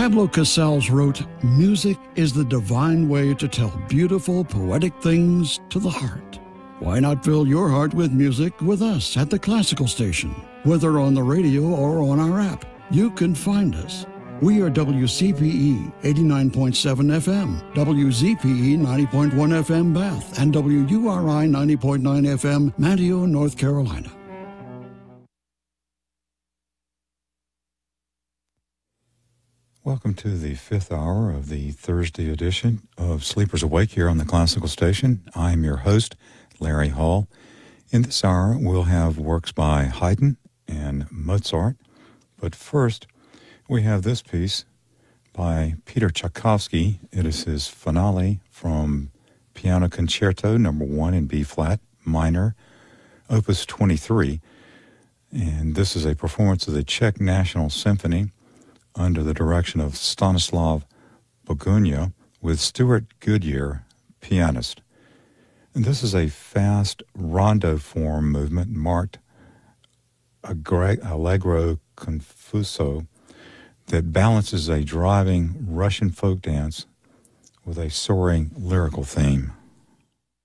Pablo Casals wrote, "Music is the divine way to tell beautiful, poetic things to the heart." Why not fill your heart with music with us at the Classical Station? Whether on the radio or on our app, you can find us. We are WCPE 89.7 FM, WZPE 90.1 FM Bath, and WURI 90.9 FM Manteo, North Carolina. Welcome to the fifth hour of the Thursday edition of Sleepers Awake here on the Classical Station. I'm your host, Larry Hall. In this hour, we'll have works by Haydn and Mozart. But first, we have this piece by Peter Tchaikovsky. It is his finale from Piano Concerto No. 1 in B-flat, minor, Opus 23. And this is a performance of the Czech National Symphony under the direction of Stanislav Bogunia with Stuart Goodyear, pianist. And this is a fast rondo form movement marked allegro confuso that balances a driving Russian folk dance with a soaring lyrical theme.